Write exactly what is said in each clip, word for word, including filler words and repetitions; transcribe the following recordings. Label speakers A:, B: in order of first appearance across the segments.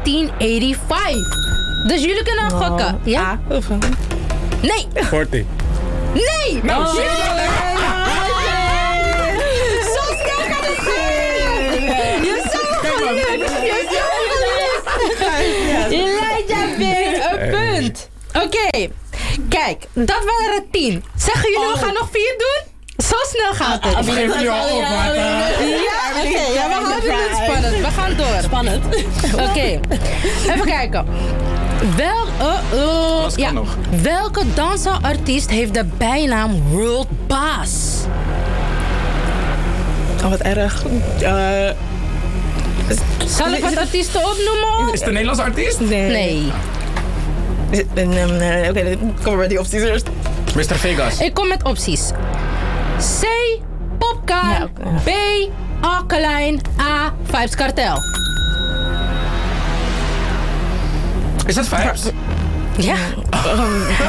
A: negentien vijfennegentig. Dus jullie kunnen oh. gokken. Ja?
B: Ah.
A: Nee.
C: veertig.
A: Nee!
B: No.
A: Oh, shit. Zo snel kan het gaan! Je is zo gelukt! Je is zo gelukt! Elijah weer een punt. Oké, okay. Kijk, dat waren tien. Zeggen jullie, oh. we gaan nog vier doen? Zo snel gaat het.
C: We geven nu al op,
A: Ja, oké. Okay, ja, we houden het spannend. We gaan door.
B: Spannend.
A: Oké, okay. Even kijken. Wel, uh, uh, ja.
C: nog.
A: Welke dansa-artiest heeft de bijnaam World Boss?
B: Oh, wat erg. Uh,
A: Zal ik wat artiesten opnoemen?
C: Is het een Nederlandse artiest?
A: Nee. nee.
B: Oké, okay, kom maar met die opties eerst.
C: mister Vegas.
A: Ik kom met opties. C. Popcorn. Ja, okay. B. Alkaline. A. Vibes Kartel.
C: Is dat Vibes?
A: Ja.
B: B.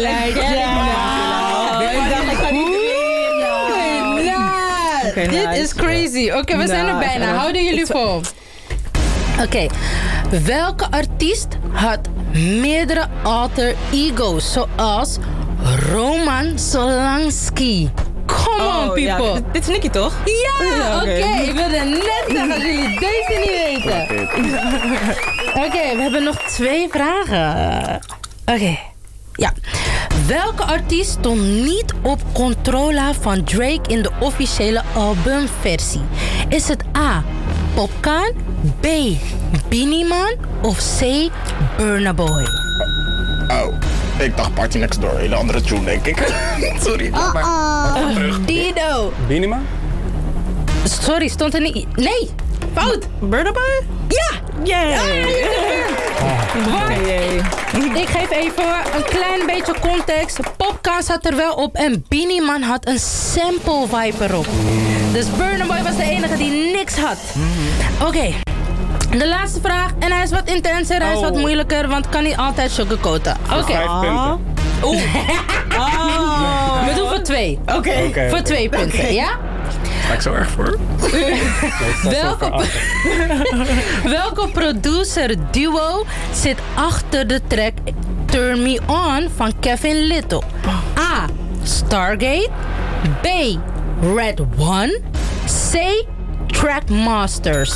A: Dit is crazy. Oké, okay, we zijn er bijna. Houden jullie vol. Oké. Okay. Welke artiest had meerdere alter ego's, zoals Roman Solansky? Come on,
B: oh,
A: people.
B: Ja, dit, dit is Nicky, toch?
A: Ja, ja oké. Okay. Ik wilde net zeggen dat jullie deze niet weten. Oké, okay, we hebben nog twee vragen. Oké. Okay. Ja. Welke artiest stond niet op Controlla van Drake in de officiële albumversie? Is het A. Popcorn, B. Beenie Man of C. Burna Boy?
C: Oh, ik dacht Party Next Door. Hele andere tune, denk ik. Sorry.
A: Uh -oh.
C: terug.
A: Dino.
C: Beenie Man?
A: Sorry, stond er niet... Nee, fout.
B: Burna Boy?
A: Ja.
B: Yay.
A: Ah, ik geef even een klein beetje context. Popcorn zat er wel op en Beenie Man had een sample vibe erop. Dus Burna Boy was de enige die niks had. Oké. Okay. De laatste vraag. En hij is wat intenser, hij is wat moeilijker, want het kan niet altijd sugarcoaten. Oké. Okay.
C: Vijf punten.
A: Oeh. Oh. We doen voor twee.
B: Oké. Okay.
C: Okay.
A: Voor twee punten, okay. Ja?
C: Sta ik zo erg voor?
A: welke, welke producer duo zit achter de track Turn Me On van Kevin Little? A. Stargate. B. Red One. C. Trackmasters.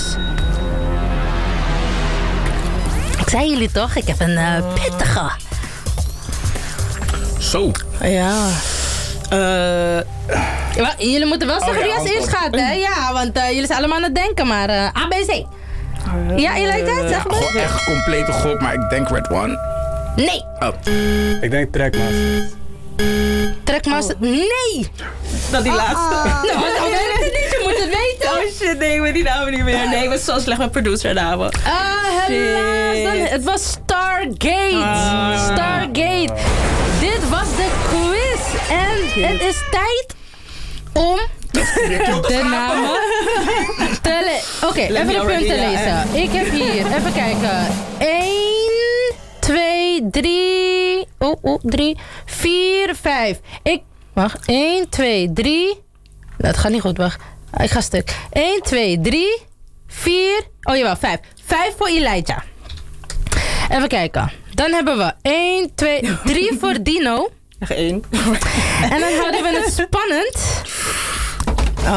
A: Ik zei jullie toch, ik heb een uh, pittige.
C: Zo.
B: Ja. Uh,
A: ja, jullie moeten wel zeggen
C: oh, ja,
A: wie als eerst gaat, hè? Ja, want uh, jullie zijn allemaal aan het denken, maar uh, A, B, C. Uh, ja, je lijkt het, zeg maar.
C: Goh, echt complete gok, maar ik denk Red One.
A: Nee.
C: Oh.
D: Ik denk Trackmasters.
A: Trackmasters? Oh. Nee!
B: Dat die laatste.
A: Uh -uh. Nou, dan weet ik het niet, je moet het weten.
B: Oh shit, nee, ik weet die namen niet meer. Nee, ik was zo slecht met producernamen.
A: Ah, uh, helaas. Dan, het was Stargate. Uh. Stargate. Dit was de quiz. En het is tijd om de namen te lezen. Oké, okay, even de punten lezen. Ik heb hier, even kijken. één, twee, drie. Oh, oh, drie. vier, vijf. Ik. Wacht. één, twee, drie. Dat gaat niet goed, wacht. Ik ga stuk. één, twee, drie. vier. Oh jawel, vijf. vijf voor Elijah. Even kijken. Dan hebben we één, twee, drie voor Dino.
B: Nog één.
A: En dan houden we het spannend.
B: Oh.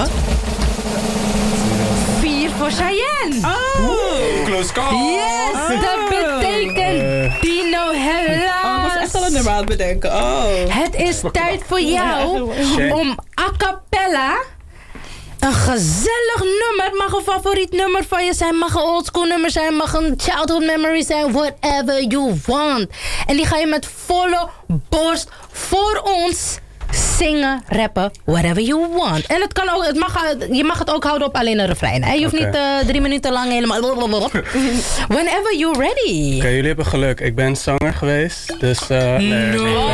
A: vier voor Cheyenne.
B: Oh.
C: Oeh, close call.
A: Yes, oh. Dat betekent uh. Dino helaas.
B: Oh, ik was echt al een nummer aan het bedenken. Oh.
A: Het is tijd voor jou om a cappella een gezellig nummer. Het mag een favoriet nummer van je zijn, mag een oldschool nummer zijn, mag een childhood memory zijn, whatever you want. En die ga je met volle borst voor ons zingen, rappen, whatever you want. En het kan ook, het mag, je mag het ook houden op alleen een refrein. Hè? Je hoeft okay. niet uh, drie minuten lang helemaal... Whenever you're ready.
D: Oké, okay, jullie hebben geluk. Ik ben zanger geweest, dus... Uh, nee,
A: no.
D: nee, nee.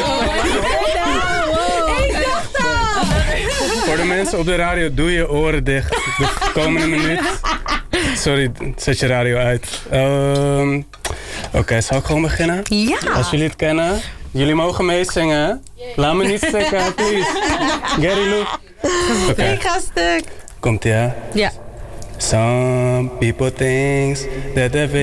A: Ik dacht al!
D: Voor de mensen op de radio, doe je oren dicht. De komende minuut. Sorry, zet je radio uit. Um, Oké, okay, zal ik gewoon beginnen?
A: Ja.
D: Als jullie het kennen... Jullie mogen meezingen. Laat me niet stikken, please. Gary Lou.
A: Okay. Ik ga stuk.
D: Komt ie, hè?
A: Ja.
D: Some people think that the